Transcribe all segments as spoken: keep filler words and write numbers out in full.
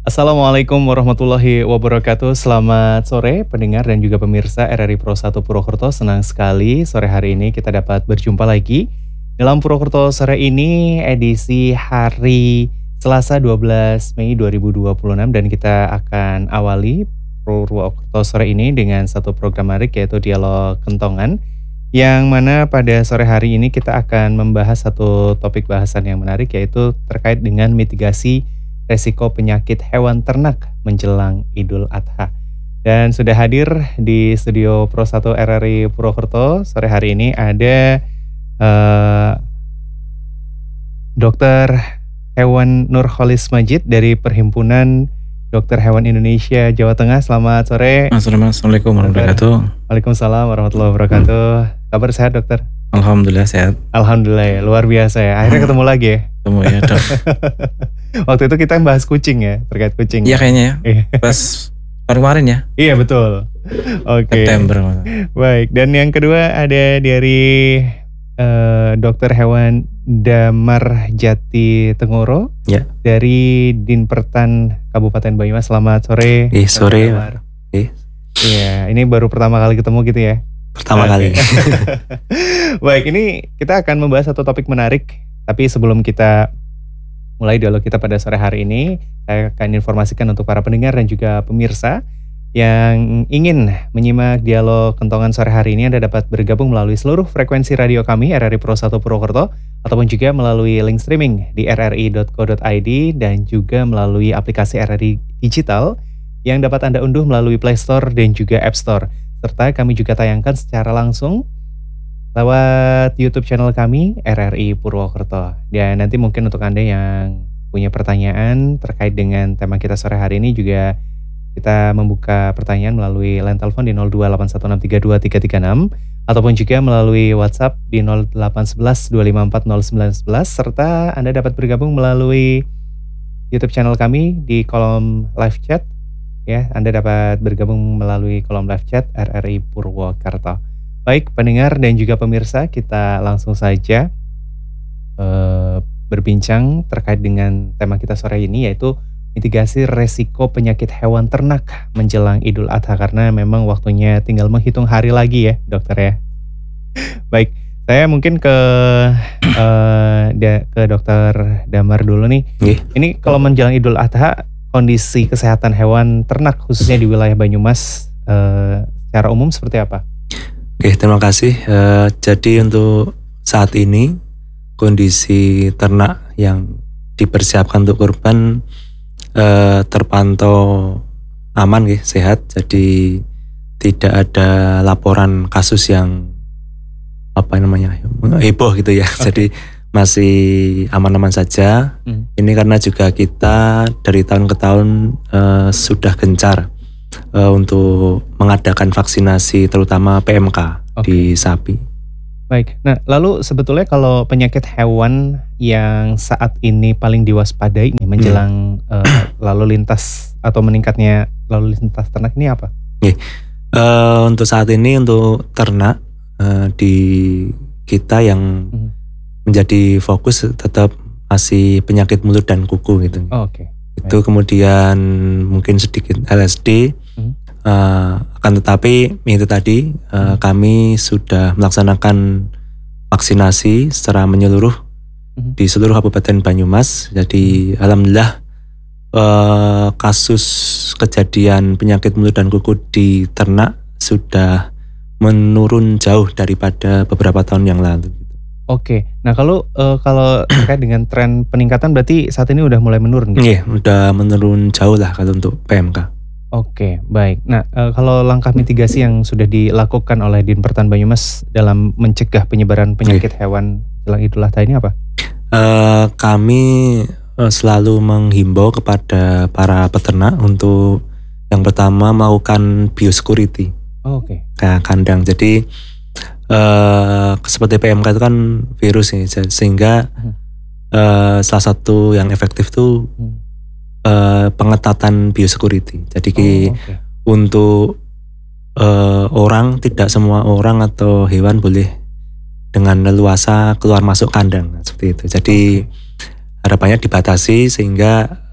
Assalamualaikum warahmatullahi wabarakatuh. Selamat sore pendengar dan juga pemirsa R R I Pro satu Purwokerto. Senang sekali sore hari ini kita dapat berjumpa lagi dalam Purwokerto sore ini edisi hari Selasa dua belas Mei dua ribu dua puluh enam, dan kita akan awali Purwokerto sore ini dengan satu program menarik, yaitu Dialog Kentongan, yang mana pada sore hari ini kita akan membahas satu topik bahasan yang menarik, yaitu terkait dengan mitigasi resiko penyakit hewan ternak menjelang Idul Adha. Dan sudah hadir di studio Pro satu R R I Purwokerto sore hari ini ada uh, Dokter Hewan Nurholis Majid dari Perhimpunan Dokter Hewan Indonesia Jawa Tengah. Selamat sore. Assalamualaikum warahmatullahi wabarakatuh. Waalaikumsalam warahmatullahi wabarakatuh. Kabar sehat, dokter? Alhamdulillah sehat. Alhamdulillah ya, luar biasa ya. Akhirnya ketemu lagi ya. Ketemu ya, dok. Waktu itu kita bahas kucing ya, terkait kucing. Iya kayaknya ya. Pas kemarin ya. Iya betul. Oke. Okay. September. Baik, dan yang kedua ada dari uh, Dokter Hewan Damar Jati Tengoro. Ya. Dari Dinpertan Kabupaten Banyumas. Selamat sore. Eh sore. Eh. Iya, ini baru pertama kali ketemu gitu ya. Pertama okay. kali. Baik, ini kita akan membahas satu topik menarik. Tapi sebelum kita mulai dialog kita pada sore hari ini, saya akan informasikan untuk para pendengar dan juga pemirsa yang ingin menyimak dialog Kentongan sore hari ini, Anda dapat bergabung melalui seluruh frekuensi radio kami R R I Pro satu Purwokerto, ataupun juga melalui link streaming di r r i dot co dot i d dan juga melalui aplikasi R R I Digital yang dapat Anda unduh melalui Play Store dan juga App Store. Serta kami juga tayangkan secara langsung lewat YouTube channel kami R R I Purwokerto. Dan nanti mungkin untuk Anda yang punya pertanyaan terkait dengan tema kita sore hari ini, juga kita membuka pertanyaan melalui line telepon di nol dua delapan satu enam tiga dua tiga tiga enam, ataupun juga melalui WhatsApp di nol delapan satu satu dua lima empat nol sembilan satu satu, serta Anda dapat bergabung melalui YouTube channel kami di kolom live chat. Ya, Anda dapat bergabung melalui kolom live chat R R I Purwokerto. Baik, pendengar dan juga pemirsa, kita langsung saja uh, berbincang terkait dengan tema kita sore ini, yaitu mitigasi resiko penyakit hewan ternak menjelang Idul Adha, karena memang waktunya tinggal menghitung hari lagi ya, dokter ya. Baik, saya mungkin ke uh, da, ke dokter Damar dulu nih. Yeah. Ini kalau menjelang Idul Adha, kondisi kesehatan hewan ternak khususnya di wilayah Banyumas uh, secara umum seperti apa? Oke, terima kasih. Uh, jadi untuk saat ini kondisi ternak yang dipersiapkan untuk kurban uh, terpantau aman, ya, sehat. Jadi tidak ada laporan kasus yang apa namanya heboh gitu ya. Okay. Jadi masih aman-aman saja. Hmm. Ini karena juga kita dari tahun ke tahun uh, sudah gencar Uh, untuk mengadakan vaksinasi terutama P M K okay. di sapi. Baik, nah lalu sebetulnya kalau penyakit hewan yang saat ini paling diwaspadai nih menjelang hmm. uh, lalu lintas atau meningkatnya lalu lintas ternak ini apa? Okay. Uh, untuk saat ini untuk ternak uh, di kita yang hmm. menjadi fokus tetap masih penyakit mulut dan kuku gitu. Oh, Oke. Okay. Itu kemudian mungkin sedikit L S D, hmm. uh, akan tetapi itu tadi uh, hmm. kami sudah melaksanakan vaksinasi secara menyeluruh hmm. di seluruh Kabupaten Banyumas. Jadi hmm. alhamdulillah uh, kasus kejadian penyakit mulut dan kuku di ternak sudah menurun jauh daripada beberapa tahun yang lalu. Oke, nah kalau uh, kalau terkait dengan tren peningkatan berarti saat ini udah mulai menurun gitu? Iya, udah menurun jauh lah kalau untuk P M K. Oke, baik. Nah, uh, kalau langkah mitigasi yang sudah dilakukan oleh Dinpertan Banyumas dalam mencegah penyebaran penyakit Iya. hewan jelang Idul Adha ini apa? Uh, kami uh, selalu menghimbau kepada para peternak untuk yang pertama melakukan biosecurity. Oh, Oke. Okay. Kandang. Jadi Uh, seperti P M K itu kan virus nih, sehingga hmm. uh, salah satu yang efektif tuh hmm. uh, pengetatan biosecurity. Jadi oh, okay. untuk uh, orang, tidak semua orang atau hewan boleh dengan leluasa keluar masuk kandang seperti itu. Jadi okay. harapannya dibatasi sehingga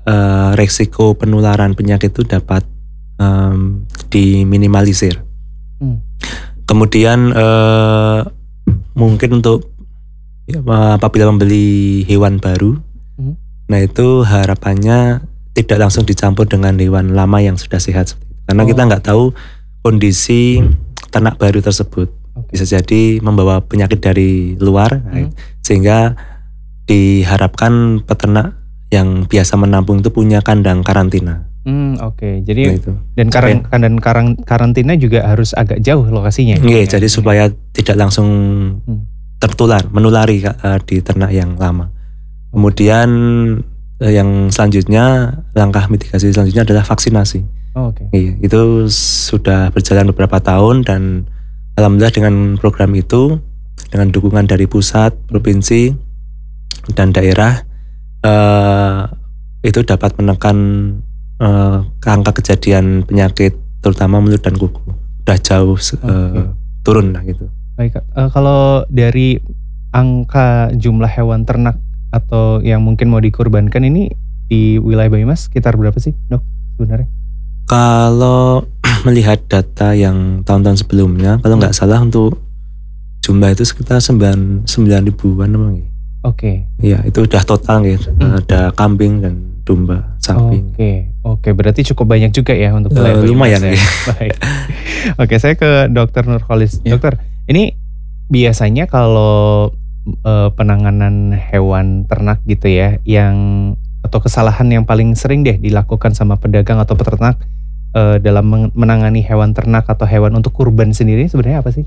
uh, resiko penularan penyakit itu dapat um, diminimalisir. Hmm. Kemudian uh, mungkin untuk ya, apabila membeli hewan baru, hmm. nah itu harapannya tidak langsung dicampur dengan hewan lama yang sudah sehat, karena oh. kita nggak tahu kondisi ternak baru tersebut. Okay. Bisa jadi membawa penyakit dari luar, hmm. sehingga diharapkan peternak yang biasa menampung itu punya kandang karantina. Hmm, oke. Okay. Jadi nah, itu. Dan karang, kandang karang, karantina juga harus agak jauh lokasinya. Iya, ya? Jadi hmm. supaya tidak langsung hmm. tertular, menulari uh, di ternak yang lama. Kemudian uh, yang selanjutnya, langkah mitigasi selanjutnya adalah vaksinasi. Oh, oke. Okay. Iya, itu sudah berjalan beberapa tahun dan alhamdulillah dengan program itu, dengan dukungan dari pusat, provinsi, dan daerah, uh, itu dapat menekan uh, angka kejadian penyakit terutama mulut dan kuku udah jauh uh, okay. turun lah gitu. Baik, uh, kalau dari angka jumlah hewan ternak atau yang mungkin mau dikorbankan ini di wilayah Banyumas sekitar berapa sih, Dok, sebenarnya? Kalau melihat data yang tahun-tahun sebelumnya, kalau nggak salah untuk jumlah itu sekitar sembilan ribuan namanya. Oke. Okay. Iya, itu udah total gitu. Hmm. Ada kambing dan domba, sapi. Oke, okay. oke. Okay. Berarti cukup banyak juga ya untuk uh, lumayan ya. Baik. Oke, saya ke Dokter Nurholis. Yeah. Dokter, ini biasanya kalau uh, penanganan hewan ternak gitu ya, yang atau kesalahan yang paling sering deh dilakukan sama pedagang atau peternak uh, dalam menangani hewan ternak atau hewan untuk kurban sendiri sebenarnya apa sih?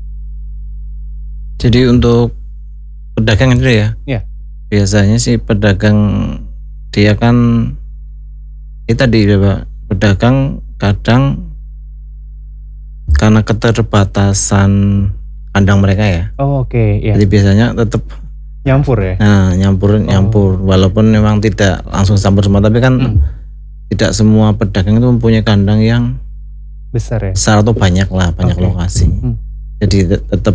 Jadi untuk pedagang itu ya, ya. Biasanya sih pedagang dia kan kita di pedagang kadang karena keterbatasan kandang mereka ya. Oh oke. Okay. Ya. Jadi biasanya tetap nyampur ya. Nah nyampur oh. nyampur walaupun memang tidak langsung campur semua, tapi kan hmm. tidak semua pedagang itu mempunyai kandang yang besar ya. Besar atau banyak lah, banyak okay. lokasi. Hmm. Jadi tetap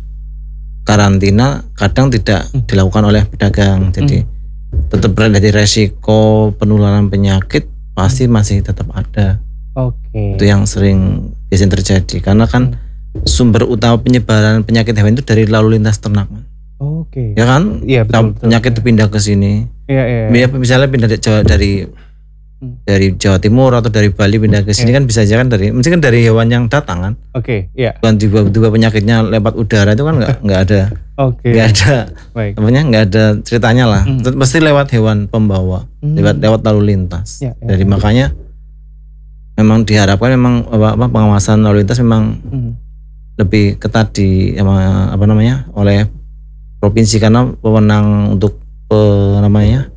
karantina kadang tidak hmm. dilakukan oleh pedagang, jadi hmm. tetap dari resiko penularan penyakit pasti masih tetap ada. Oke. Okay. Itu yang sering biasanya terjadi karena kan hmm. sumber utama penyebaran penyakit hewan itu dari lalu lintas ternak. Oke. Okay. Ya kan? Iya betul. Penyakit betul. itu pindah ke sini. Iya iya. Misalnya pindah dari Jawa, dari dari Jawa Timur atau dari Bali pindah ke sini yeah. kan bisa aja kan dari, mesti kan dari hewan yang datang kan. Oke, okay, iya. Yeah. Bukan tiba-tiba penyakitnya lewat udara itu kan nggak nggak ada. Oke. Okay. Nggak ada. Baik. Namanya nggak ada ceritanya lah. Mm. Mesti lewat hewan pembawa, mm. lewat lewat lalu lintas. Yeah, yeah. Jadi makanya memang diharapkan memang apa, apa pengawasan lalu lintas memang mm. lebih ketat di apa, apa namanya oleh provinsi karena wewenang untuk apa namanya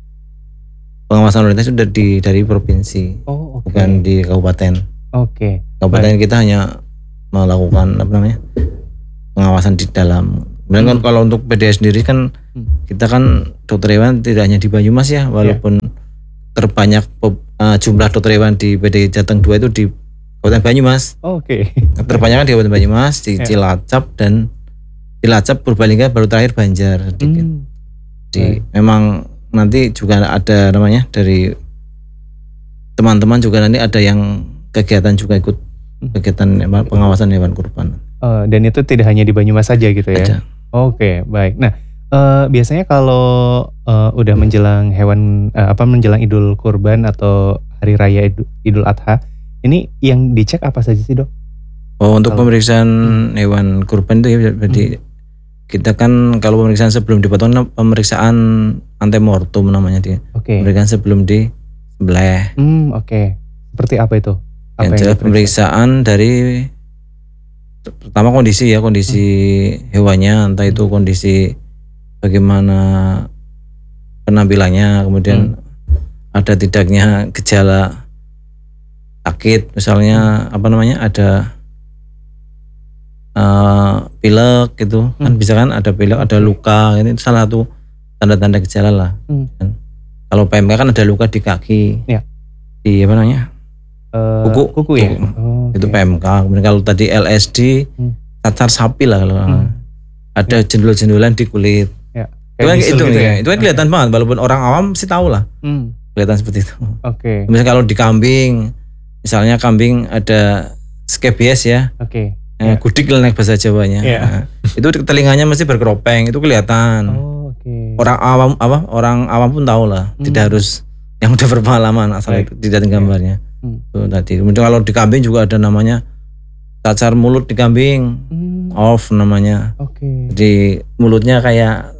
pengawasan lalu lintas sudah di dari provinsi, oh, okay. bukan di kabupaten. Oke. Okay. Kabupaten Baik. Kita hanya melakukan apa namanya pengawasan di dalam. Kemudian hmm. kan kalau untuk P D S sendiri kan hmm. kita kan dokter hewan tidak hanya di Banyumas ya, walaupun yeah. terbanyak uh, jumlah dokter hewan di P D Jateng dua itu di Kabupaten Banyumas. Oh, Oke. Okay. Terbanyak kan di Kabupaten Banyumas, di yeah. Cilacap dan Cilacap Purbalingga baru terakhir Banjar sedikit. Hmm. Jadi Baik. memang nanti juga ada namanya dari teman-teman juga nanti ada yang kegiatan juga ikut kegiatan pengawasan hewan kurban. Uh, dan itu tidak hanya di Banyumas saja gitu ya? Ada. Oke, okay, baik. Nah, uh, biasanya kalau uh, udah menjelang hewan uh, apa menjelang Idul Kurban atau Hari Raya Idul, Idul Adha, ini yang dicek apa saja sih, Dok? Oh, untuk kalau, pemeriksaan hmm. hewan kurban itu ya berarti hmm. kita kan kalau pemeriksaan sebelum dipotong pemeriksaan antemortem namanya dia. Oke. Okay. Pemeriksaan sebelum disembelih. Hmm, oke. Okay. Seperti apa itu? Apa yang, yang pemeriksaan dari pertama kondisi ya, kondisi hmm. hewannya, entah itu kondisi bagaimana penampilannya, kemudian hmm. ada tidaknya gejala sakit, misalnya hmm. apa namanya ada Uh, pilek gitu hmm. kan bisa kan ada pilek, ada luka, ini salah satu tanda-tanda gejala lah. Hmm. Kan? Kalau P M K kan ada luka di kaki, ya. di apa namanya uh, kuku, kuku ya, oh, itu okay. P M K. Kemudian kalau tadi L S D, hmm. cacar sapi lah kalau hmm. ada ya. jendul-jendulan di kulit. Ya. Itu kan itu gitu ya. Itu kan kelihatan hmm. banget, walaupun orang awam sih tahu lah. Hmm. kelihatan seperti itu. Oke. Misalnya kalau di kambing, misalnya kambing ada skebies ya. Oke. Eh, gudik lah naik bahasa Jawanya. Yeah. Nah, itu telinganya mesti berkeropeng, itu kelihatan. Oh, oke. Okay. Orang awam apa? Orang awam pun tahu lah, hmm. tidak harus yang udah berpengalaman asal Baik. itu dilihat gambarnya. Hmm. Tuh tadi. Kemudian kalau di kambing juga ada namanya cacar mulut di kambing. Hmm. Off namanya. Oke. Okay. Jadi mulutnya kayak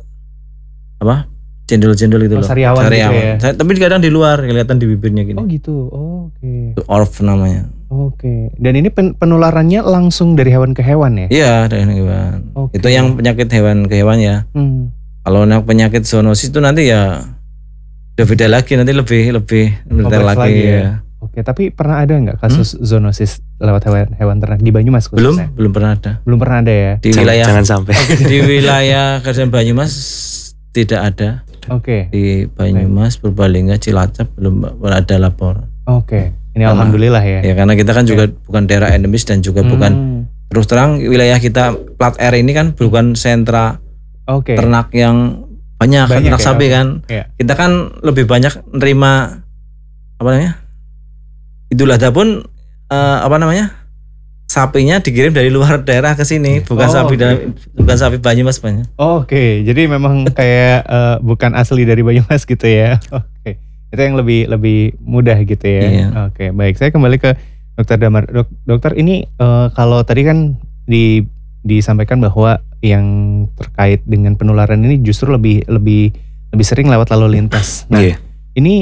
apa? Cendol-cendol itu oh, loh. Sariawan, sariawan. Gitu ya? Tapi kadang di luar kelihatan di bibirnya gini. Oh gitu. Oh, oke. Okay. Itu orf namanya. Oke. Okay. Dan ini pen penularannya langsung dari hewan ke hewan ya? Iya, dari hewan. Okay. Itu yang penyakit hewan ke hewan ya. Hmm. Kalau yang penyakit zoonosis itu nanti ya udah beda lagi, nanti lebih lebih detail lagi, lagi ya. ya. Oke, tapi pernah ada nggak kasus hmm? zoonosis lewat hewan hewan ternak di Banyumas khususnya? Belum, belum pernah ada. Belum pernah ada ya. Di jangan, wilayah jangan sampai. Di wilayah Kabupaten Banyumas tidak ada. Oke. Okay. Di Banyumas, Purbalingga, Cilacap belum ada laporan. Oke. Okay. Ini karena, alhamdulillah ya. Ya karena kita kan okay. juga bukan daerah endemis dan juga hmm. bukan terus terang wilayah kita plat R ini kan bukan sentra okay. ternak yang banyak, banyak ternak ya, sapi kan. Ya. Kita kan lebih banyak nerima apa namanya? Idul Adha pun uh, apa namanya? Sapinya dikirim dari luar daerah ke sini, bukan oh, sapi okay. dari bukan sapi Banyumas banyak. Oh, Oke, okay. Jadi memang kayak uh, bukan asli dari Banyumas gitu ya. Oke. Okay. Itu yang lebih lebih mudah gitu ya. Iya. Oke, okay, baik. Saya kembali ke Dokter Damar. Dok, dokter ini uh, kalau tadi kan di disampaikan bahwa yang terkait dengan penularan ini justru lebih lebih lebih sering lewat lalu lintas. Nah, yeah. ini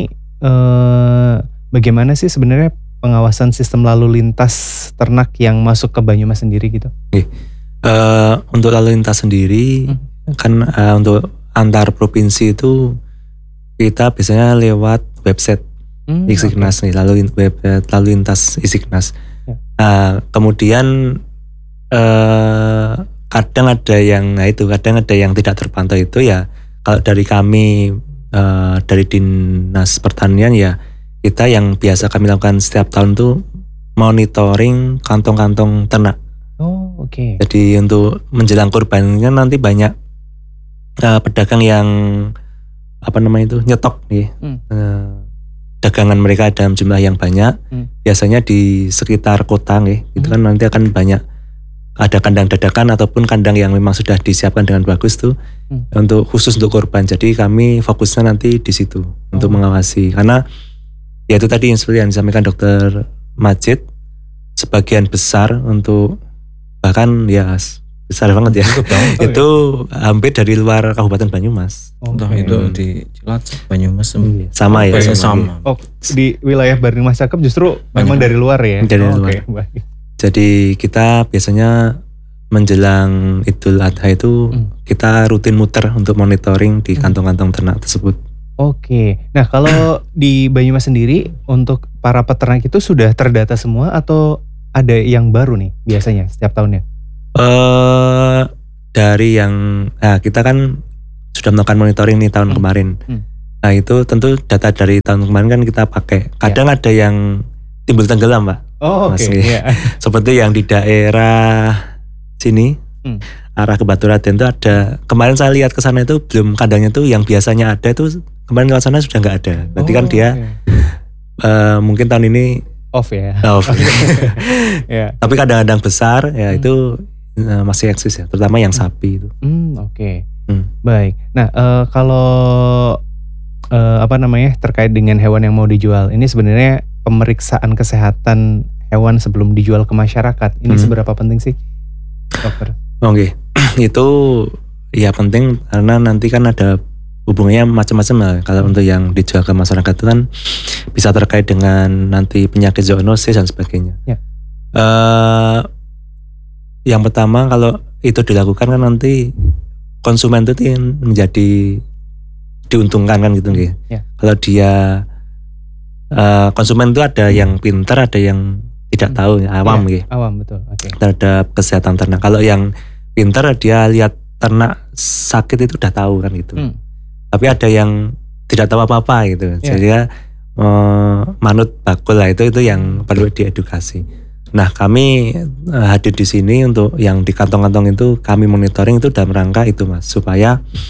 uh, bagaimana sih sebenarnya pengawasan sistem lalu lintas ternak yang masuk ke Banyumas sendiri gitu? Okay. Uh, untuk lalu lintas sendiri hmm. kan uh, untuk antar provinsi itu kita biasanya lewat website hmm, Isiknas okay. nih, lalu web lalu lintas Isiknas. Ya. Uh, kemudian uh, kadang ada yang, nah itu kadang ada yang tidak terpantau itu ya. Kalau dari kami uh, dari Dinas Pertanian ya, kita yang biasa kami lakukan setiap tahun tuh monitoring kantong-kantong ternak. Oh oke. Okay. Jadi untuk menjelang kurbannya nanti banyak uh, pedagang yang apa namanya itu nyetok nih hmm. uh, dagangan mereka dalam jumlah yang banyak. Hmm. Biasanya di sekitar kota nih, itu hmm. kan nanti akan banyak ada kandang dadakan ataupun kandang yang memang sudah disiapkan dengan bagus tuh hmm. untuk khusus untuk kurban. Jadi kami fokusnya nanti di situ oh. untuk mengawasi, karena ya itu tadi yang seperti yang disampaikan Dokter Majid, sebagian besar untuk bahkan ya besar banget ya itu, itu ya? hampir dari luar Kabupaten Banyumas. Oh, entah okay. itu di Cilacap, Banyumas sama ya sama. sama. Oh di wilayah Banyumas Cakep justru Banyak. memang dari luar ya. Dari oh, luar. Okay. Jadi kita biasanya menjelang Idul Adha itu hmm. kita rutin muter untuk monitoring di kantong-kantong ternak tersebut. Oke, nah kalau di Banyumas sendiri untuk para peternak itu sudah terdata semua atau ada yang baru nih biasanya setiap tahunnya? Uh, dari yang, nah kita kan sudah melakukan monitoring nih tahun hmm. kemarin. Hmm. Nah itu tentu data dari tahun kemarin kan kita pakai. Kadang ya. ada yang timbul tenggelam Pak. Oh oke. Okay. Yeah. Seperti yang di daerah sini. Hmm. Arah ke Batu Raden itu ada, kemarin saya lihat ke sana itu belum kandangnya tuh yang biasanya ada itu kemarin ke sana sudah nggak ada. Berarti oh, kan dia okay. uh, mungkin tahun ini off ya. Off. yeah. Tapi kadang-kadang besar ya hmm. itu uh, masih eksis ya, terutama yang sapi itu. Hmm, oke. Okay. Hmm. Baik. Nah, uh, kalau uh, apa namanya terkait dengan hewan yang mau dijual, ini sebenarnya pemeriksaan kesehatan hewan sebelum dijual ke masyarakat ini hmm. seberapa penting sih, dokter? Oke, okay. Itu ya penting karena nanti kan ada hubungannya macam-macam lah. Kalau hmm. untuk yang dijual ke masyarakat itu kan bisa terkait dengan nanti penyakit zoonosis dan sebagainya. Ya. Uh, yang pertama kalau itu dilakukan kan nanti konsumen itu menjadi diuntungkan kan gitu nggih. Ya. Kalau dia uh, konsumen itu ada yang pintar, ada yang tidak hmm. tahu, awam ya, gitu. Awam betul. Oke. Okay. Terhadap kesehatan ternak. Kalau yang pintar dia lihat ternak sakit itu udah tahu kan gitu. Hmm. Tapi ada yang tidak tahu apa-apa gitu. Yeah. Jadi dia uh, manut bakul lah, itu itu yang perlu diedukasi. Nah, kami uh, hadir di sini untuk yang di kantong-kantong itu kami monitoring itu dalam rangka itu Mas, supaya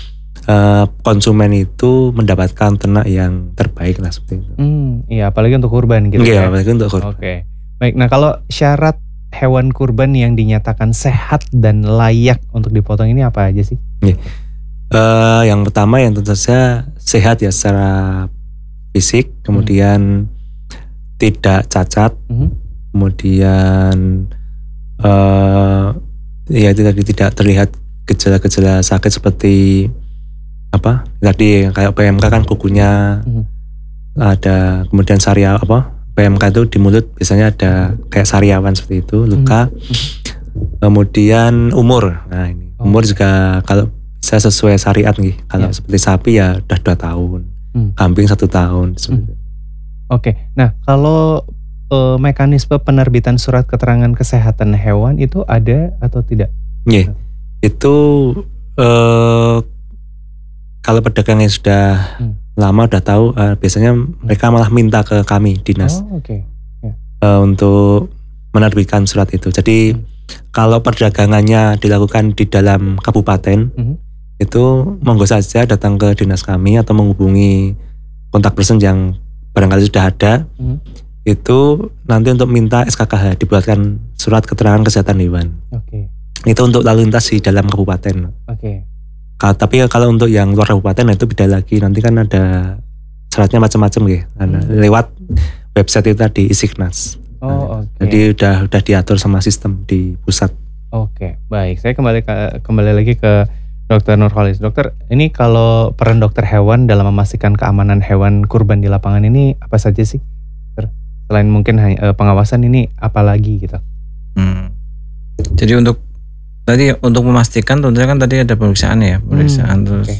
uh, konsumen itu mendapatkan ternak yang terbaik lah seperti itu. Hmm, iya apalagi untuk kurban gitu. Iya, ya. apalagi untuk kurban. Oke. Okay. Baik, nah kalau syarat hewan kurban yang dinyatakan sehat dan layak untuk dipotong ini apa aja sih? Iya. Uh, yang pertama yang tentu saja sehat ya secara fisik, kemudian hmm. tidak cacat, hmm. kemudian uh, ya itu tadi tidak terlihat gejala-gejala sakit seperti apa tadi kayak P M K kan kukunya hmm. ada, kemudian sariawan apa P M K itu di mulut biasanya ada kayak sariawan seperti itu, luka, hmm. kemudian umur. Nah ini oh. umur juga kalau bisa sesuai syariat nih. Kalau ya. Seperti sapi ya udah dua tahun, hmm. kambing satu tahun. Hmm. Oke, okay. Nah kalau e, mekanisme penerbitan surat keterangan kesehatan hewan itu ada atau tidak? Iya, itu e, kalau pedagang yang sudah hmm. lama udah tahu, e, biasanya mereka malah minta ke kami dinas oh, okay. yeah. e, untuk menerbitkan surat itu. Jadi hmm. kalau perdagangannya dilakukan di dalam kabupaten, hmm. itu monggo saja datang ke dinas kami atau menghubungi kontak person yang barangkali sudah ada. Hmm. Itu nanti untuk minta S K K H, dibuatkan surat keterangan kesehatan hewan. Oke. Okay. Itu untuk lalu lintas di dalam kabupaten. Oke. Okay. Tapi kalau untuk yang luar kabupaten itu beda lagi. Nanti kan ada syaratnya macam-macam ya. Hmm. Lewat website itu tadi Isiknas. Oh, oke. Okay. Jadi udah udah diatur sama sistem di pusat. Oke, okay. Baik. Saya kembali ke, kembali lagi ke Dokter Nurholis. Dokter, ini kalau peran dokter hewan dalam memastikan keamanan hewan kurban di lapangan ini apa saja sih? Selain mungkin uh, pengawasan ini apa lagi gitu? Hmm. Jadi untuk tadi untuk memastikan tentunya kan tadi ada pemeriksaan ya, pemeriksaan hmm, terus. Okay.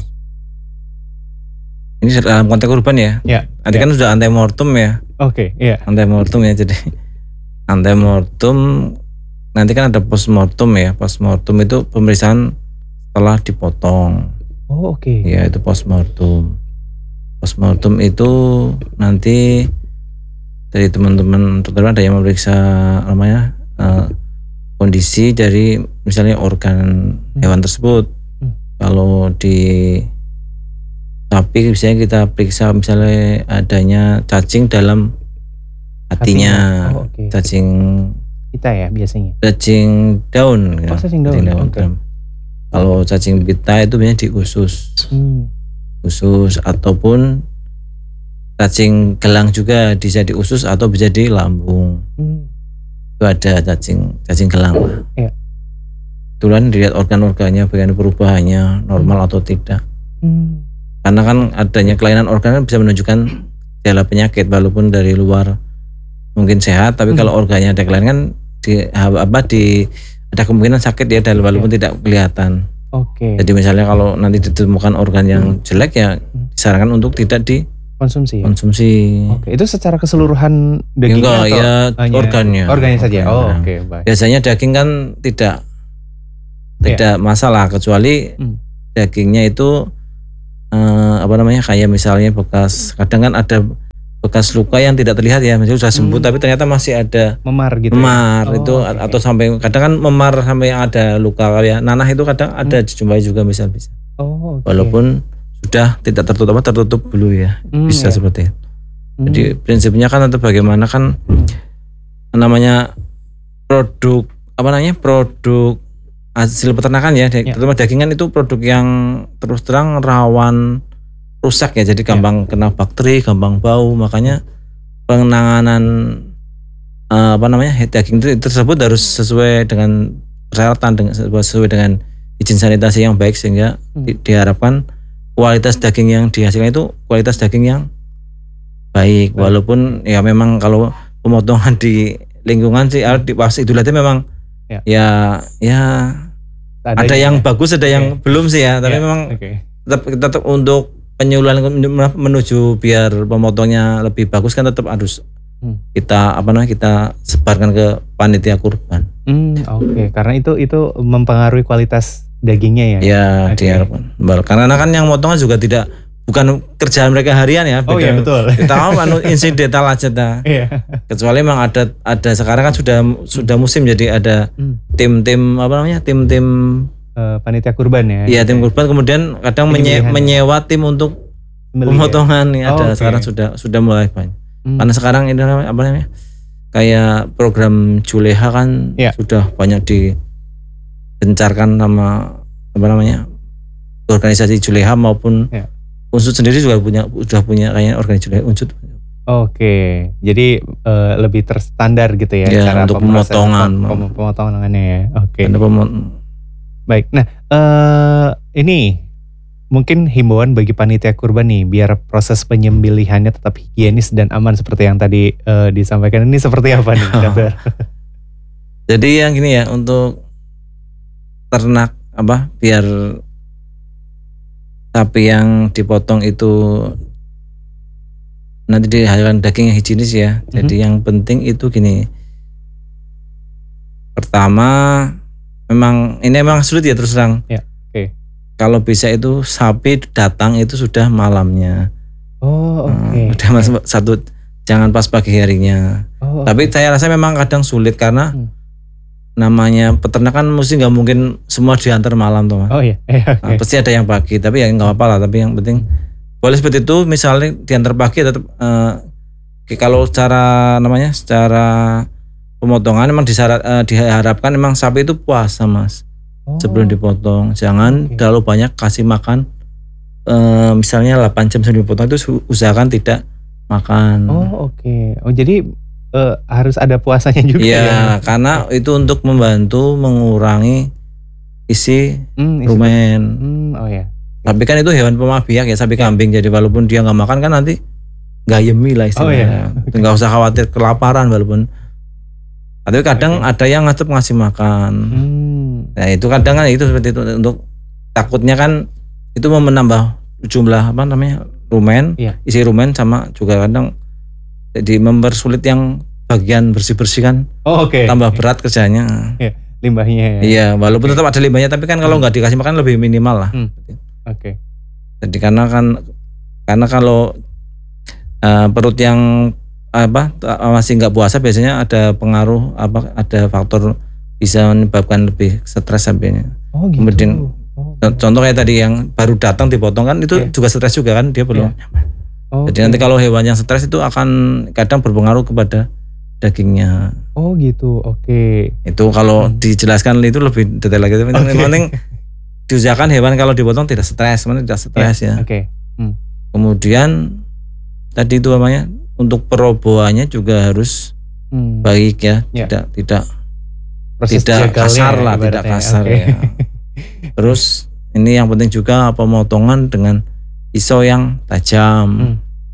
Ini dalam konteks kurban ya. Ya. Nanti ya. Kan sudah antemortem ya. Oke, okay, iya. Antemortem ya, jadi antemortem nanti kan ada postmortem ya. Postmortem itu pemeriksaan setelah dipotong. Oh, oke. Okay. Ya, itu postmortem. Postmortem itu nanti dari teman-teman dokter ada yang memeriksa namanya uh, kondisi dari misalnya organ hmm. hewan tersebut. Hmm. Kalau di sapi misalnya kita periksa misalnya adanya cacing dalam hatinya, oh, okay. cacing pita ya biasanya. Cacing daun. Oh, ya. cacing daun. Cacing daun. Okay. Kalau cacing pita itu biasanya di usus, hmm. usus ataupun cacing gelang juga bisa di usus atau bisa di lambung. Hmm. Itu ada cacing cacing gelang. Ya. Itulah dilihat organ-organnya, bagaimana perubahannya normal hmm. atau tidak. Hmm. Karena kan adanya kelainan organ kan bisa menunjukkan gejala penyakit walaupun dari luar mungkin sehat, tapi hmm. kalau organnya ada kelainan kan di apa di ada kemungkinan sakit ya dari walaupun okay. tidak kelihatan. Oke. Okay. Jadi misalnya kalau nanti ditemukan organ yang hmm. jelek ya disarankan untuk tidak di konsumsi. Konsumsi. Oke, itu secara keseluruhan dagingnya atau ya organnya? Organnya saja. Oh, oke, okay, baik. Biasanya daging kan tidak tidak yeah. masalah kecuali hmm. dagingnya itu eh, apa namanya kayak misalnya bekas kadang kan ada bekas luka yang tidak terlihat ya, misalnya sudah sembuh hmm. tapi ternyata masih ada memar gitu. Memar ya? itu oh, okay. atau sampai kadang kan memar sampai ada luka kayak nanah itu kadang hmm. ada dijumpai juga misal bisa. Oh, okay. Walaupun sudah tidak tertutup apa tertutup dulu ya hmm, bisa ya. Seperti itu. Hmm. Jadi prinsipnya kan atau bagaimana kan hmm. namanya produk apa namanya produk hasil peternakan ya, ya. Terutama dagingan itu produk yang terus terang rawan rusak ya, jadi gampang ya. Kena bakteri, gampang bau, makanya penanganan uh, apa namanya daging tersebut harus sesuai dengan persyaratan, dengan sesuai dengan izin sanitasi yang baik sehingga hmm. di, diharapkan kualitas daging yang dihasilkan itu kualitas daging yang baik, baik. Walaupun ya memang kalau pemotongan di lingkungan sih di pas Idul Adha memang ya ya, ya ada, ada yang ya. Bagus ada okay. yang belum sih ya, tapi ya. Memang okay. tetap, tetap untuk penyuluhan menuju biar pemotongnya lebih bagus kan tetap harus hmm. kita apa namanya kita sebarkan ke panitia kurban. Hmm, Oke, okay. Karena itu itu mempengaruhi kualitas dagingnya ya. Ya, okay. diharapkan. Karena kan yang motongan juga tidak bukan kerjaan mereka harian ya. Beda. Oh iya betul. Kita tahu anu insidental aja dah. Iya. Kecuali memang ada ada sekarang kan sudah sudah musim jadi ada tim-tim apa namanya tim-tim uh, panitia kurban ya. Iya, tim kurban, kemudian kadang menye, menyewa tim untuk pemotongan nih ada. Oh, okay. Sekarang sudah sudah mulai banyak. Hmm. Karena sekarang ini apa namanya? Kayak program Juleha kan ya. Sudah banyak digencarkan sama apa namanya? Organisasi Juleha maupun ya. Unsud sendiri juga punya sudah punya kayak organisasi Juleha Unsud. Oke, jadi uh, lebih terstandar gitu ya, ya cara untuk pemotongan, pem, pemotongannya ya. Oke. Baik, nah uh, ini mungkin himbauan bagi panitia kurban nih, biar proses penyembelihannya tetap higienis dan aman seperti yang tadi uh, disampaikan. Ini seperti apa nih, Dokter? Jadi yang gini ya, untuk ternak apa, biar sapi yang dipotong itu nanti dihasilkan daging yang higienis ya. Mm-hmm. Jadi yang penting itu gini. Pertama, memang ini memang sulit ya terus terang. Ya, oke. Okay. Kalau bisa itu sapi datang itu sudah malamnya. Oh, oke. Okay. Nah, udah masuk okay. Satu, jangan pas pagi harinya. Oh, tapi okay. Saya rasa memang kadang sulit karena hmm. namanya peternakan mesti nggak mungkin semua diantar malam tuh Mas. Oh iya. Eh, okay. Nah, pasti ada yang pagi, tapi ya nggak apa-apa lah. Tapi yang penting boleh seperti itu, misalnya diantar pagi tetap uh, kalau cara namanya secara pemotongan memang disyarat, uh, diharapkan memang sapi itu puasa Mas. Oh. Sebelum dipotong, jangan okay. terlalu banyak kasih makan. Uh, misalnya delapan jam sebelum dipotong itu usahakan tidak makan. Oh oke. Okay. Oh jadi uh, harus ada puasanya juga ya? Ya, karena itu untuk membantu mengurangi isi hmm, rumen. Hmm, oh ya. Tapi kan itu hewan pemah biak ya, sapi ya. Kambing. Jadi walaupun dia nggak makan kan nanti gayemi lah istilahnya. Oh, iya. Nggak usah khawatir kelaparan walaupun. Tapi kadang okay. ada yang ngatep ngasih makan. Hmm. Nah itu kadang kan itu seperti itu untuk takutnya kan itu mau menambah jumlah apa namanya rumen, ya. Isi rumen sama juga kadang jadi mempersulit yang bagian bersih-bersih kan. Oh, oke. Okay. Tambah berat kerjanya. Ya, limbahnya ya. Iya, walaupun okay. tetap ada limbahnya tapi kan kalau nggak hmm. dikasih makan lebih minimal lah. Hmm. Oke. Okay. Jadi karena kan karena kalau uh, perut yang apa masih nggak puasa biasanya ada pengaruh apa ada faktor bisa menyebabkan lebih stres sapinya. Oh gitu. Kemudian oh, contoh kayak tadi yang baru datang dipotong kan itu yeah. juga stres juga kan dia belum. Yeah. Oh, jadi okay. nanti kalau hewan yang stres itu akan kadang berpengaruh kepada dagingnya. Oh gitu. Oke. Okay. Itu kalau hmm. dijelaskan itu lebih detail lagi. Yang okay. penting diusahakan hewan kalau dipotong tidak stres, mana tidak stres yeah. ya. Oke. Okay. Hmm. Kemudian tadi itu namanya untuk perobohannya juga harus hmm. baik ya, yeah. tidak tidak proses tidak kasar lah, tidak kasar okay. ya. Terus ini yang penting juga pemotongan dengan pisau yang tajam, hmm.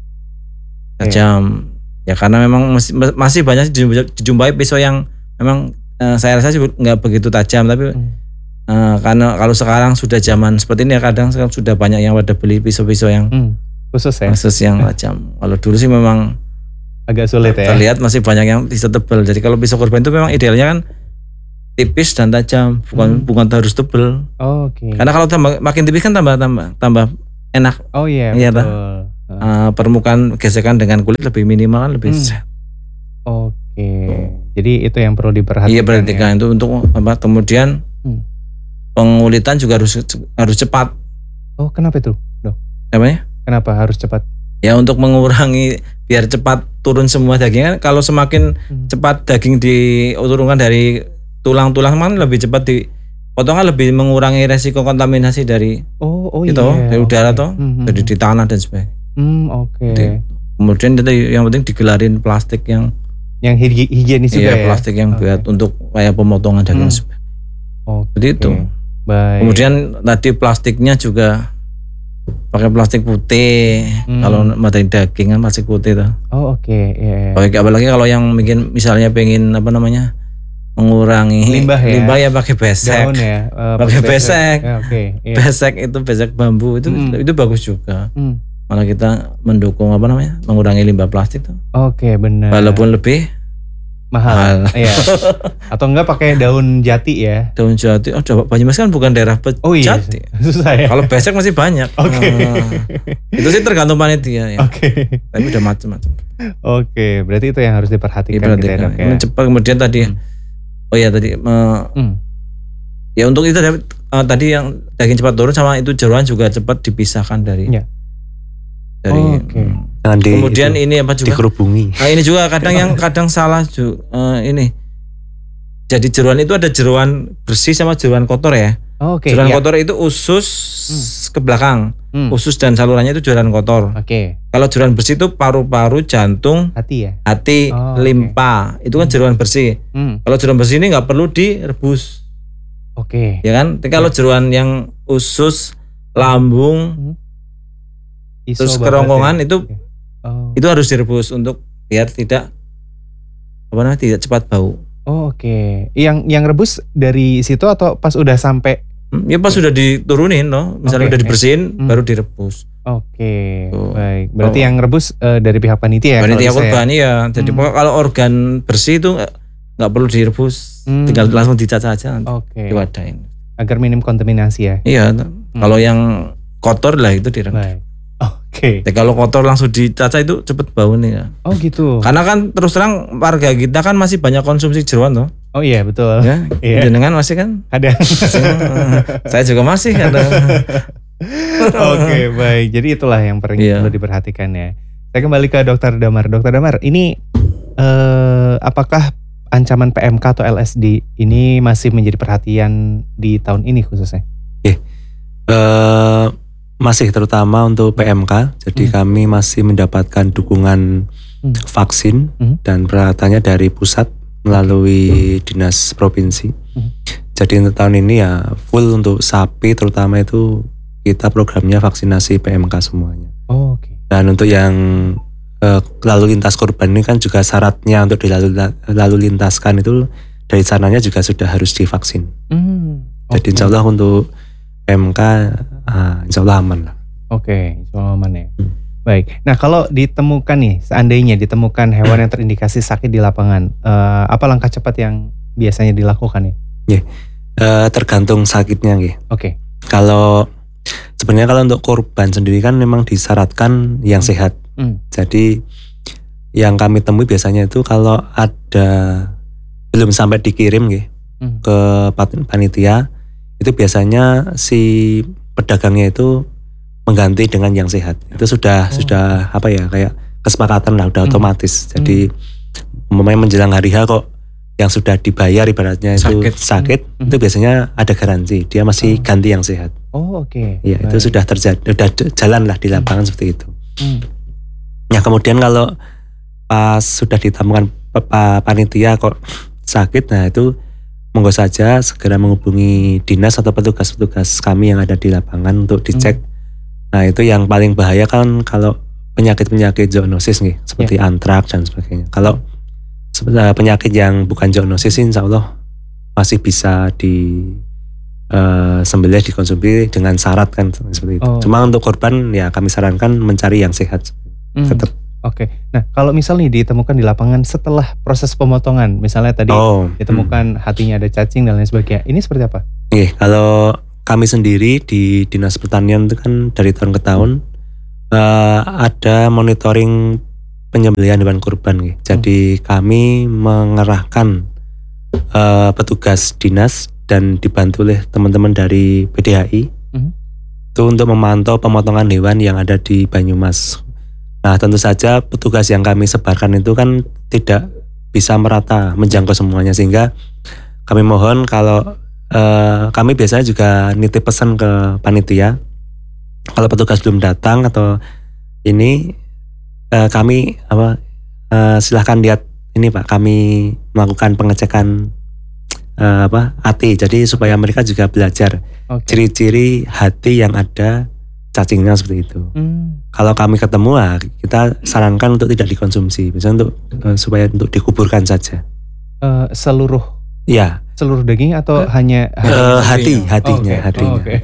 tajam. Okay. Ya karena memang masih, masih banyak dijumpai pisau yang memang eh, saya rasa nggak begitu tajam, tapi hmm. eh, karena kalau sekarang sudah zaman seperti ini ya kadang sudah banyak yang pada beli pisau-pisau yang hmm. khusus ya, khusus yang tajam. Kalau dulu sih memang agak sulit ya. Terlihat masih banyak yang pisau tebal. Jadi kalau pisau kurban itu memang idealnya kan tipis dan tajam, bukan hmm. bukan harus tebal. Oh, oke. Okay. Karena kalau tambah makin tipis kan tambah tambah tambah enak. Oh iya. Iya betul. Uh, permukaan gesekan dengan kulit lebih minimal kan lebih hmm. set. Oke. Okay. Jadi itu yang perlu diperhatikan. Iya perhatikan ya? Itu untuk apa? Kemudian hmm. pengulitan juga harus harus cepat. Oh kenapa itu, Dok? Namanya? Kenapa harus cepat? Ya untuk mengurangi biar cepat turun semua daging kan. Kalau semakin hmm. cepat daging diturunkan dari tulang-tulang kan lebih cepat dipotong kan lebih mengurangi resiko kontaminasi dari oh, oh itu iya. dari udara okay. toh, hmm. jadi di tanah dan sebagainya. Hmm, oke. Okay. Kemudian itu yang penting digelarin plastik yang yang higienis juga iya, ya. Plastik yang okay. buat untuk kayak pemotongan daging. Hmm. Oh, jadi okay. itu. Baik. Kemudian tadi plastiknya juga pakai plastik putih. Hmm. Kalau materi daging kan plastik putih tuh. Oh oke. Okay. Yeah, yeah. Apalagi kalau yang bikin misalnya pengen apa namanya mengurangi limbah ya. Limbah ya pakai besek. Daun ya. Uh, pakai besek. Ya, oke. Okay. Yeah. Besek itu besek bambu itu hmm. itu bagus juga. Hmm. Malah kita mendukung apa namanya mengurangi limbah plastik tuh. Oke okay, benar. Walaupun lebih mahal. Iya. Atau enggak pakai daun jati ya? Daun jati. Oh, coba Banyumas kan bukan daerah pe- oh, iya. jati. Susah ya. Kalau besek masih banyak. Oke. Okay. Nah, itu sih tergantung panitia ya. Oke. Okay. Tapi udah macam-macam. Oke, okay. Berarti itu yang harus diperhatikan. Diperhatikan. Gitu ya, cepat kemudian tadi. Hmm. Oh ya tadi. Uh, hmm. Ya untuk itu uh, tadi yang daging cepat turun sama itu jeroan juga cepat dipisahkan dari. Ya. Dari. Oh, Oke. Okay. Hmm. Kemudian itu, ini apa juga? Dikerubungi. Nah, ini juga kadang yang kadang salah juga uh, ini. Jadi jeroan itu ada jeroan bersih sama jeroan kotor ya. Oh, Oke. Okay, jeroan ya. kotor itu usus hmm. ke belakang. Hmm. Usus dan salurannya itu jeroan kotor. Oke. Okay. Kalau jeroan bersih itu paru-paru, jantung, hati ya. Hati, oh, limpa. Okay. Itu kan jeroan bersih. Hmm. Kalau jeroan bersih ini nggak perlu direbus. Oke. Okay. Ya kan? Tapi kalau ya. jeroan yang usus, lambung, hmm. terus kerongkongan ya. itu okay. oh. itu harus direbus untuk biar tidak apa namanya tidak cepat bau. Oh, Oke. Okay. Yang yang rebus dari situ atau pas udah sampai? Hmm, ya pas sudah diturunin loh. Misalnya okay. udah dibersihin hmm. baru direbus. Oke. Okay. Oh. Baik. Berarti oh. yang rebus uh, dari pihak panitia ya? Panitia korban ya. Jadi hmm. kalau organ bersih itu nggak perlu direbus, hmm. tinggal langsung dicacah aja. Oke. Okay. Diwadahin. Agar minim kontaminasi ya? Iya. Hmm. Kalau yang kotor lah itu direbus. Baik. Oke. Okay. Kalau kotor langsung dicacah itu cepet bau nih ya. Oh gitu. Karena kan terus terang warga kita kan masih banyak konsumsi jeroan toh. Oh iya betul. Ya, iya. Jenengan masih kan? Ada. Saya juga masih ada. Oke okay, baik. Jadi itulah yang perlu yeah. diperhatikan ya. Saya kembali ke Dokter Damar. Dokter Damar, ini eh, apakah ancaman P M K atau L S D ini masih menjadi perhatian di tahun ini khususnya? Oke. Okay. Uh, Masih terutama untuk P M K, jadi hmm. kami masih mendapatkan dukungan hmm. vaksin hmm. dan peralatannya dari pusat melalui hmm. dinas provinsi. Hmm. Jadi untuk tahun ini ya full untuk sapi terutama itu kita programnya vaksinasi P M K semuanya. Oh, Oke. Okay. Dan untuk yang eh, lalu lintas korban ini kan juga syaratnya untuk dilalu lalu lintaskan itu dari sananya juga sudah harus divaksin. Hmm. Okay. Jadi insya Allah untuk P M K ah, insya Allah aman lah. Oke, okay, insya Allah aman ya. Hmm. Baik. Nah kalau ditemukan nih, seandainya ditemukan hewan yang terindikasi sakit di lapangan, uh, apa langkah cepat yang biasanya dilakukan nih? Ya, yeah. uh, tergantung sakitnya ya. Oke. Okay. Kalau sebenarnya kalau untuk korban sendiri kan memang disyaratkan yang hmm. sehat. Hmm. Jadi yang kami temui biasanya itu kalau ada belum sampai dikirim ya hmm. ke panitia. Itu biasanya si pedagangnya itu mengganti dengan yang sehat. Itu sudah oh. sudah apa ya kayak kesepakatan lah, udah hmm. otomatis. Jadi umpamanya menjelang hari H kok yang sudah dibayar ibaratnya sakit. itu sakit, hmm. itu biasanya ada garansi dia masih oh. ganti yang sehat. Oh oke. Okay. Ya Baik. Itu sudah terjadi, sudah jalan lah di lapangan hmm. seperti itu. Hmm. Ya kemudian kalau pas sudah ditemukan panitia kok sakit, nah itu monggo saja segera menghubungi dinas atau petugas-petugas kami yang ada di lapangan untuk dicek. Hmm. Nah itu yang paling bahaya kan kalau penyakit-penyakit zoonosis nih, seperti yeah. antraks dan sebagainya. Kalau penyakit yang bukan zoonosis insya Allah masih bisa di uh, sembelih dikonsumsi dengan syarat kan seperti itu. Oh. Cuma untuk korban ya kami sarankan mencari yang sehat. Hmm. Tetap. Oke, nah kalau misalnya ditemukan di lapangan setelah proses pemotongan, misalnya tadi oh, ditemukan hmm. hatinya ada cacing dan lain sebagainya, ini seperti apa? Iya, kalau kami sendiri di Dinas Pertanian itu kan dari tahun ke tahun uh, ada monitoring penyembelihan hewan kurban. Gitu. Jadi hmm. kami mengerahkan uh, petugas dinas dan dibantu oleh teman-teman dari P D H I hmm. itu untuk memantau pemotongan hewan yang ada di Banyumas. Nah tentu saja petugas yang kami sebarkan itu kan tidak bisa merata menjangkau semuanya, sehingga kami mohon kalau eh, kami biasanya juga nitip pesan ke panitia kalau petugas belum datang atau ini eh, kami apa eh, silahkan lihat ini Pak, kami melakukan pengecekan eh, apa hati, jadi supaya mereka juga belajar okay. ciri-ciri hati yang ada cacingnya seperti itu. Hmm. Kalau kami ketemu, nah, kita sarankan untuk tidak dikonsumsi, misalnya untuk uh, supaya untuk dikuburkan saja. Uh, seluruh, ya, seluruh daging atau uh, hanya uh, hati, hatinya, oh, okay. hatinya. Oh, okay.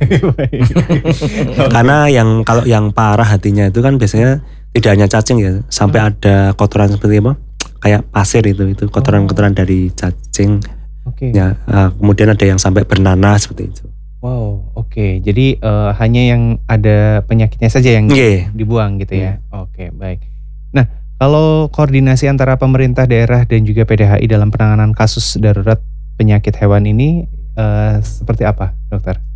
Karena yang kalau yang parah hatinya itu kan biasanya tidak hanya cacing ya, sampai hmm. ada kotoran seperti apa, kayak pasir itu, itu kotoran-kotoran oh. dari cacing. Okay. Ya, uh, kemudian ada yang sampai bernanah seperti itu. Wow, oke. Okay. Jadi uh, hanya yang ada penyakitnya saja yang yeah. dibuang gitu ya. Yeah. Oke, okay, baik. Nah, kalau koordinasi antara pemerintah daerah dan juga P D H I dalam penanganan kasus darurat penyakit hewan ini uh, seperti apa, dokter?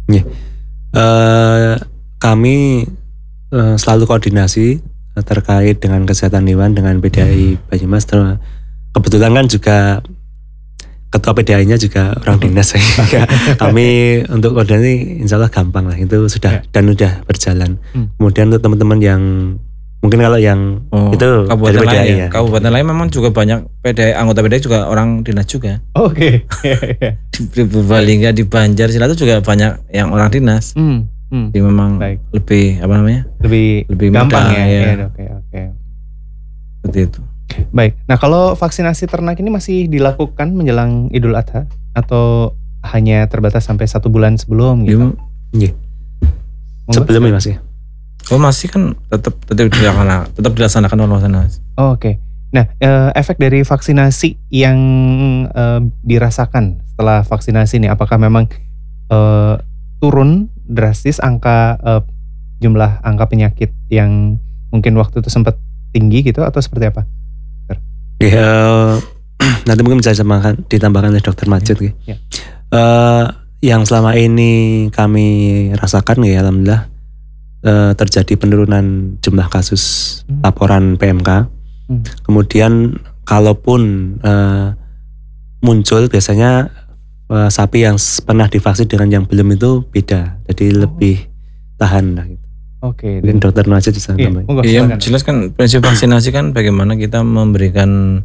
Yeah. Uh, kami uh, selalu koordinasi terkait dengan kesehatan hewan dengan P D A I Banyumas. Kebetulan kan juga ketua P D A I-nya juga orang dinas. Kami untuk koordinasi insya Allah gampang lah, itu sudah yeah. dan sudah berjalan. Hmm. Kemudian untuk teman-teman yang mungkin kalau yang oh, itu kabupaten lain ya. ya. Kabupaten lain memang juga banyak P D A I, anggota P D A I juga orang dinas juga. Oke. Okay. di Purbalingga, di Banjar, Silaturahmi juga banyak yang orang dinas. Hmm. Hmm. Jadi memang Baik. lebih apa namanya? Lebih lebih gampang mudah, ya. ya. Oke, oke. Okay. Seperti itu. Baik. Nah, kalau vaksinasi ternak ini masih dilakukan menjelang Idul Adha atau hanya terbatas sampai satu bulan sebelum gitu? Iya. Sebelum ya masih. Oh masih kan tetap tetap dilaksanakan, tetap dilaksanakan oleh vaksinasi. Oh, oke. Okay. Nah, efek dari vaksinasi yang uh, dirasakan setelah vaksinasi ini, apakah memang uh, turun drastis angka uh, jumlah angka penyakit yang mungkin waktu itu sempat tinggi gitu atau seperti apa? Ya, nanti mungkin bisa ditambahkan, ditambahkan oleh Dokter Majid. Ya. Ya. Uh, yang selama ini kami rasakan ya, alhamdulillah uh, terjadi penurunan jumlah kasus hmm. laporan P M K. Hmm. Kemudian kalaupun uh, muncul biasanya uh, sapi yang pernah divaksin dengan yang belum itu beda, jadi oh. lebih tahan lah gitu. Oke, mungkin Dokter Najib bisa iya, nambahin. Iya, jelas kan prinsip vaksinasi kan bagaimana kita memberikan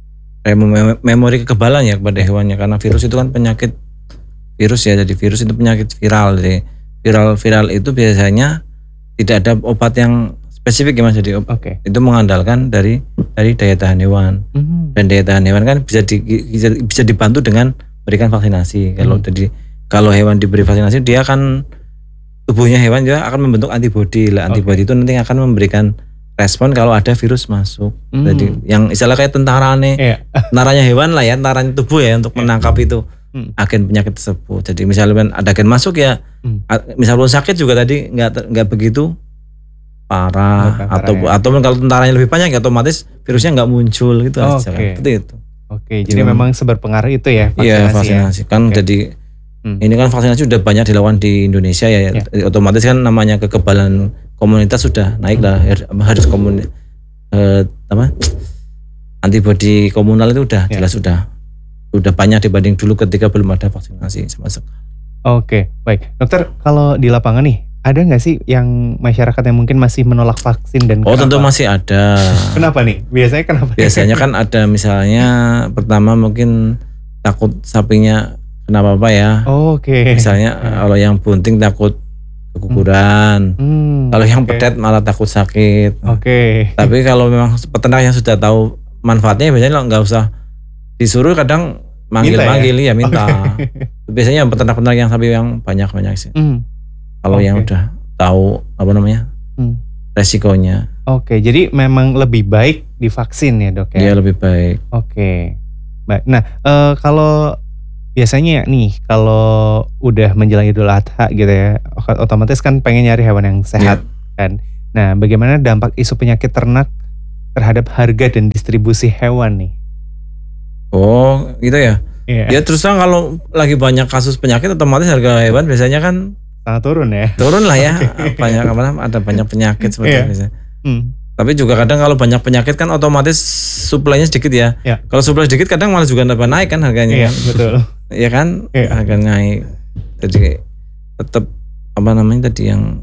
memori kekebalan ya kepada hewannya, karena virus itu kan penyakit virus ya, jadi virus itu penyakit viral. Jadi viral-viral itu biasanya tidak ada obat yang spesifik ya Mas, jadi okay. itu mengandalkan dari dari daya tahan hewan. Mm-hmm. Dan daya tahan hewan kan bisa di, bisa, bisa dibantu dengan berikan vaksinasi. Kalau mm-hmm. jadi kalau hewan diberi vaksinasi dia akan tubuhnya hewan juga akan membentuk antibodi lah. Antibodi okay. itu nanti akan memberikan respon kalau ada virus masuk. Mm. Jadi yang istilah kayak tentarane, yeah. tentaranya hewan lah ya, tentaranya tubuh ya untuk yeah. menangkap itu mm. agen penyakit tersebut. Jadi misalnya ada agen masuk ya, mm. misalnya sakit juga tadi nggak nggak begitu parah, atau ya. atau kalau tentaranya lebih banyak ya otomatis virusnya nggak muncul gitu oh, aja. Okay. Seperti itu. Oke, okay, jadi, jadi memang seberpengaruh itu ya vaksinasi. Iya vaksinasi ya? kan okay. jadi Hmm. ini kan vaksinasi sudah banyak dilakukan di Indonesia ya, ya. Otomatis kan namanya kekebalan komunitas sudah naik lah, hmm. harus komunitas eh, apa antibodi komunal itu udah ya. jelas sudah sudah banyak dibanding dulu ketika belum ada vaksinasi sama sekali. Oke, baik dokter, kalau di lapangan nih ada nggak sih yang masyarakat yang mungkin masih menolak vaksin dan oh kenapa? Tentu masih ada. Kenapa nih? Biasanya kenapa? Biasanya kan ada misalnya pertama mungkin takut sapinya kenapa apa ya? Oh, Oke. Okay. Misalnya hmm. kalau yang bunting takut keguguran, hmm. kalau yang okay. pedet malah takut sakit. Oke. Okay. Tapi kalau memang peternak yang sudah tahu manfaatnya, biasanya nggak usah disuruh, kadang manggil-manggil ya, ya minta. Okay. Biasanya peternak-peternak yang sapi yang banyak-banyak sih. Hmm. Kalau okay. yang udah tahu apa namanya hmm. resikonya. Oke, okay. jadi memang lebih baik divaksin ya dok ya? Iya lebih baik. Oke. Okay. Baik. Nah uh, kalau biasanya nih kalau udah menjelang Idul Adha gitu ya, otomatis kan pengen nyari hewan yang sehat yeah. kan. Nah, bagaimana dampak isu penyakit ternak terhadap harga dan distribusi hewan nih? Oh, gitu ya. Yeah. Ya terus terang kalau lagi banyak kasus penyakit, otomatis harga hewan biasanya kan sangat turun ya. Turun lah ya. Okay. Banyak apa ada banyak penyakit seperti itu. Yeah. Hmm. Tapi juga kadang kalau banyak penyakit kan otomatis suplainya sedikit ya. Yeah. Kalau suplai sedikit kadang malah juga nambah naik kan harganya. Iya, kan? betul. Iya kan, yeah. harga naik. Jadi tetap apa namanya tadi yang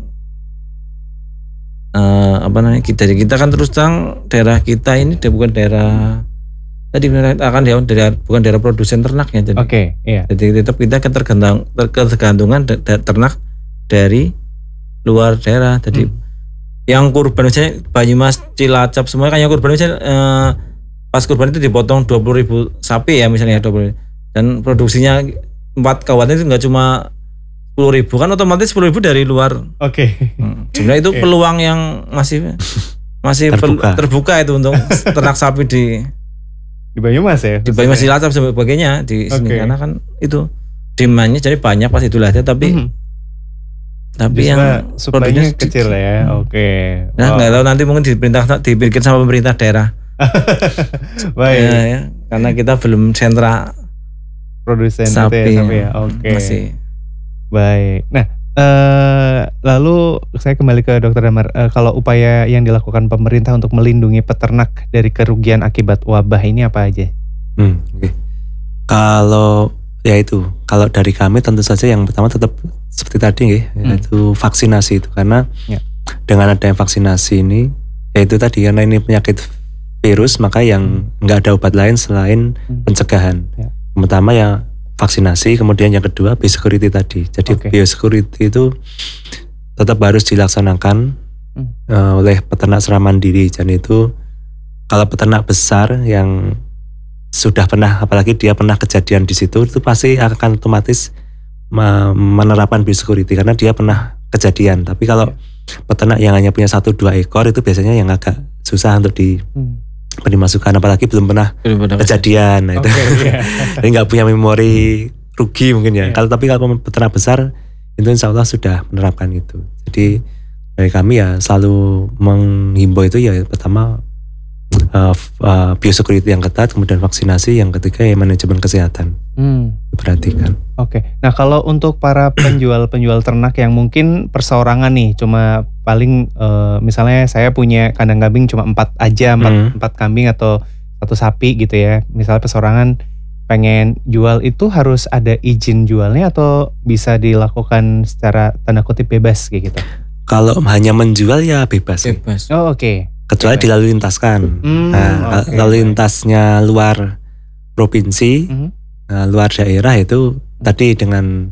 uh, apa namanya kita kita kan terus terang daerah kita ini bukan daerah tadi akan dia dari bukan daerah produsen ternak ya. Jadi, Oke, okay, iya. Jadi tetap kita ketergantung ketergantungan ternak dari luar daerah. Jadi hmm. yang kurban misalnya Banyumas, Cilacap semua kan yang kurban misalnya eh, pas kurban itu dipotong dua puluh ribu sapi ya misalnya dua puluh dan produksinya empat kawasan itu nggak cuma sepuluh ribu kan otomatis sepuluh ribu dari luar. Oke. Okay. Hmm. Sebenarnya itu okay. peluang yang masih masih terbuka, terbuka itu untuk ternak sapi di di Banyumas ya. Di Banyumas, Cilacap dan sebagainya di okay. sini karena kan itu demandnya jadi banyak pas Idul Adha tapi hmm. tapi Justru yang suplainya kecil ya. Oke. Okay. Nah, nggak wow. tahu nanti mungkin diperintah dibikin sama pemerintah daerah. Baik. Ya, ya. Karena kita belum sentra produsen sapi, sapi ya. Oke. Okay. Masih. baik. Nah, Uh, lalu saya kembali ke Dokter Damar. Uh, kalau upaya yang dilakukan pemerintah untuk melindungi peternak dari kerugian akibat wabah ini apa aja? Hmm, Oke. Okay. Kalau ya itu, kalau dari kami tentu saja yang pertama tetap seperti tadi ya, hmm. yaitu vaksinasi itu karena ya. Dengan adanya vaksinasi ini, yaitu tadi karena ini penyakit virus maka yang nggak ada obat lain selain hmm. pencegahan. Ya. Yang pertama ya vaksinasi, kemudian yang kedua biosecurity tadi. Jadi okay. biosecurity itu tetap harus dilaksanakan hmm. uh, oleh peternak secara mandiri. Dan itu kalau peternak besar yang sudah pernah, apalagi dia pernah kejadian di situ, itu pasti akan otomatis menerapkan biosecurity karena dia pernah kejadian. Tapi kalau yeah. peternak yang hanya punya satu dua ekor itu biasanya yang agak susah untuk di hmm. dimasukan, apalagi belum pernah belum kejadian. Nah, itu okay, yeah. Jadi nggak punya memori rugi mungkin ya. Yeah. Kalau tapi kalau peternak besar itu insya Allah sudah menerapkan itu. Jadi dari kami ya selalu menghimbau itu ya pertama uh, uh, biosecurity yang ketat, kemudian vaksinasi, yang ketiga ya manajemen kesehatan. Hmm. Perhatikan. Oke. Okay. Nah kalau untuk para penjual-penjual ternak yang mungkin perseorangan nih, cuma paling uh, misalnya saya punya kandang kambing cuma empat aja, empat, hmm. empat kambing atau satu sapi gitu ya. Misalnya perseorangan pengen jual, itu harus ada izin jualnya atau bisa dilakukan secara tanda kutip bebas kayak gitu? Kalau hanya menjual ya bebas. Bebas. Oh oke. Okay. Kecuali okay. dilalu lintaskan. Hmm, nah, okay. lalu lintasnya luar provinsi. Hmm. Nah, luar daerah itu hmm. tadi dengan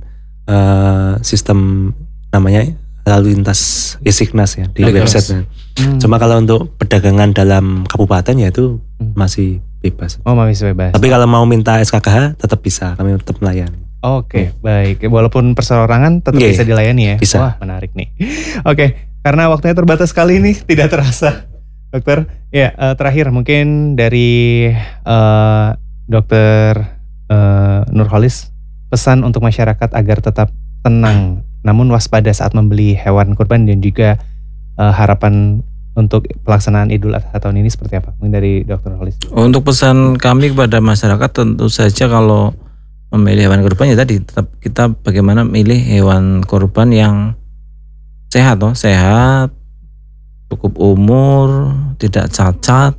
uh, sistem namanya lalu lintas e-Signas ya di okay. website. Hmm. Cuma kalau untuk perdagangan dalam kabupaten ya itu hmm. masih bebas. Oh masih bebas. Tapi kalau mau minta S K K H tetap bisa, kami tetap melayani. Oke okay, hmm. baik. Walaupun perseorangan tetap okay. bisa dilayani ya. Bisa. Wah menarik nih. Oke, okay. Karena waktunya terbatas sekali nih, tidak terasa, dokter. Ya uh, terakhir mungkin dari uh, dokter Uh, Nurholis, pesan untuk masyarakat agar tetap tenang namun waspada saat membeli hewan kurban dan juga uh, harapan untuk pelaksanaan Idul Adha tahun ini seperti apa? Mungkin dari dokter Nurholis. Untuk pesan kami kepada masyarakat tentu saja kalau memilih hewan kurban ya tadi tetap kita bagaimana memilih hewan kurban yang sehat, toh sehat, cukup umur, tidak cacat.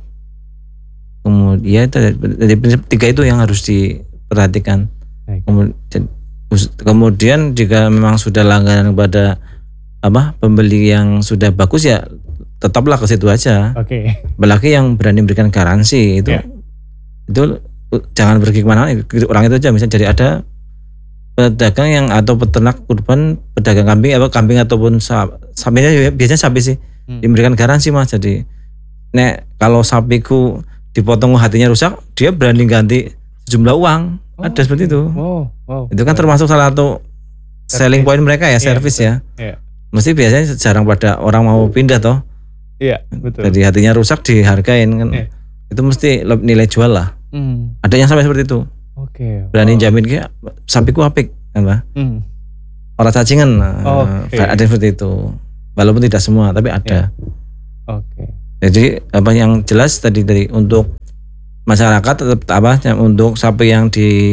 Kemudian dari prinsip tiga itu yang harus di perhatikan. Kemudian, kemudian jika memang sudah langganan kepada apa pembeli yang sudah bagus ya tetaplah ke situ aja. Oke. Okay. Apalagi yang berani memberikan garansi itu yeah. itu jangan pergi kemana-mana. Orang itu aja misalnya jadi ada pedagang yang atau peternak kurban, pedagang kambing apa kambing ataupun sapinya biasanya sapi sih hmm. diberikan garansi mas. Jadi nek kalau sapiku dipotong hatinya rusak dia berani ganti sejumlah uang. Oh, ada seperti itu. Wow, wow. Itu kan termasuk salah satu selling point mereka ya, service yeah, ya. Yeah. Mesti biasanya jarang pada orang mau pindah toh. Iya, yeah, betul. Jadi hatinya rusak dihargain kan. Yeah. Itu mesti nilai jual lah. Mm. Ada yang sampai seperti itu. Oke. Okay, berani wow. jamin kayak sapiku apik kan, Pak. Mm. Orang cacingan. Oh, okay. Ada seperti itu. Walaupun tidak semua, tapi ada. Yeah. Oke. Okay. Jadi apa yang jelas tadi dari untuk masyarakat tetap apa untuk sapi yang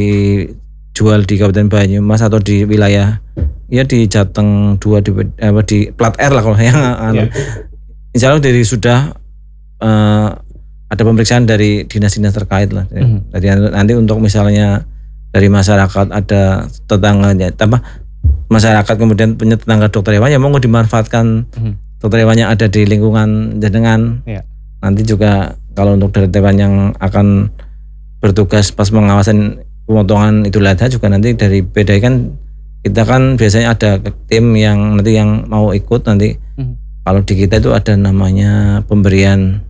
dijual di Kabupaten Banyumas atau di wilayah ya di Jateng dua di apa di plat R lah kalau yang yeah. Insya Allah dari sudah uh, ada pemeriksaan dari dinas-dinas terkait lah. Mm-hmm. Jadi nanti untuk misalnya dari masyarakat ada tetangganya apa masyarakat kemudian punya tetangga dokter hewan yang mau dimanfaatkan mm-hmm. dokter hewan yang ada di lingkungan jenengan. Yeah. Nanti juga kalau untuk dari hewan yang akan bertugas pas pengawasan pemotongan Idul Adha juga nanti dari B D I kan kita kan biasanya ada tim yang nanti yang mau ikut nanti hmm. kalau di kita itu ada namanya pemberian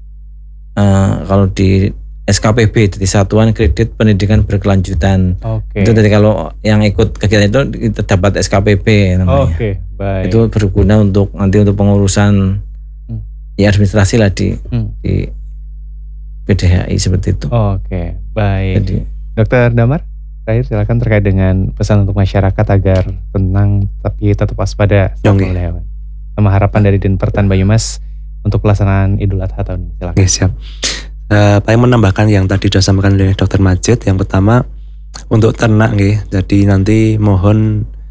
uh, kalau di S K P B jadi Satuan Kredit Pendidikan Berkelanjutan. Okay. Itu jadi kalau yang ikut kegiatan itu kita dapat S K P B namanya. Oke, okay, baik. Itu berguna untuk nanti untuk pengurusan ya administrasi lah di hmm. di P D H I seperti itu. Oke, okay, baik. Jadi, Dokter Damar, terakhir silakan terkait dengan pesan untuk masyarakat agar tenang tapi tetap waspada saat memilih hewan. Sama harapan dari Dinpertan Banyumas untuk pelaksanaan Idul Adha tahun ini. Silakan. Oke, siap. Uh, paling menambahkan yang tadi sudah disampaikan oleh Dokter Majid. Yang pertama untuk ternak, nggih. Jadi nanti mohon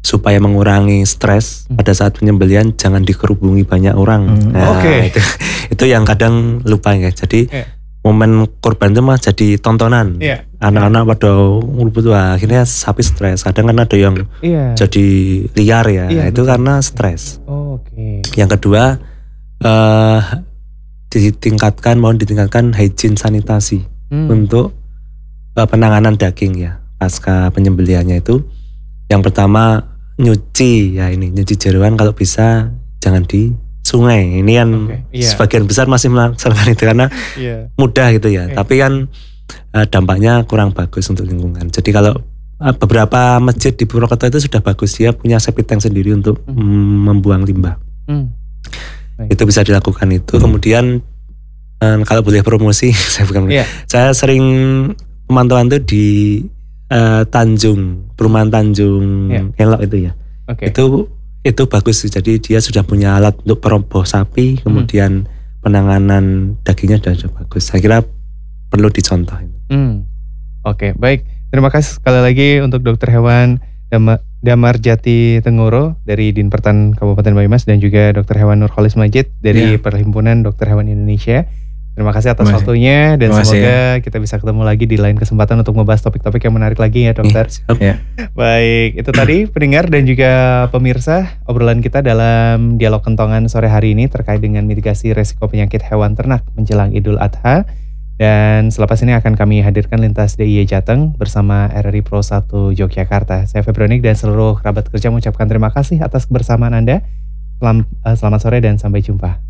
supaya mengurangi stres hmm. pada saat penyembelihan jangan dikerubungi banyak orang. Hmm. Nah, okay. itu, itu yang kadang lupa ya. Jadi yeah. momen kurban itu mah jadi tontonan. Yeah. Anak-anak yeah. pada ngumpul akhirnya sapi stres. Kadang kan ada yang yeah. jadi liar ya. Yeah, itu betul. Karena stres. Oh, Oke. Okay. Yang kedua uh, ditingkatkan mohon ditingkatkan hygiene sanitasi hmm. untuk uh, penanganan daging ya pasca penyembelihannya itu. Yang pertama nyuci ya ini nyuci jeroan kalau bisa jangan di sungai. Ini kan okay, yeah. sebagian besar masih melaksanakan itu karena yeah. mudah gitu ya. Okay. Tapi kan uh, dampaknya kurang bagus untuk lingkungan. Jadi kalau uh, beberapa masjid di Purwokerto itu sudah bagus, dia punya septic tank sendiri untuk mm. mm, membuang limbah. Mm. Itu bisa dilakukan itu. Mm. Kemudian uh, kalau boleh promosi, saya bukan. Yeah. Saya sering pemantauan itu di Uh, Tanjung, perumahan Tanjung yeah. Elok itu ya. Okay. Itu itu bagus sih. Jadi dia sudah punya alat untuk peroboh sapi, kemudian hmm. penanganan dagingnya sudah bagus. Saya kira perlu dicontoh. Hmm. Oke, okay, baik. Terima kasih sekali lagi untuk Dokter Hewan Damar, Damar Jati Tenggoro dari Dinpertan Kabupaten Banyumas dan juga Dokter Hewan Nurholis Majid dari yeah. Perhimpunan Dokter Hewan Indonesia. Terima kasih atas Terima waktunya dan Terima semoga ya. kita bisa ketemu lagi di lain kesempatan untuk membahas topik-topik yang menarik lagi ya dokter. Ya. Baik, itu tadi pendengar dan juga pemirsa obrolan kita dalam dialog kentongan sore hari ini terkait dengan mitigasi resiko penyakit hewan ternak menjelang Idul Adha. Dan selepas ini akan kami hadirkan lintas D I Y Jateng bersama R R I Pro satu Yogyakarta. Saya Febronik dan seluruh kerabat kerja mengucapkan terima kasih atas kebersamaan Anda. Selamat, selamat sore dan sampai jumpa.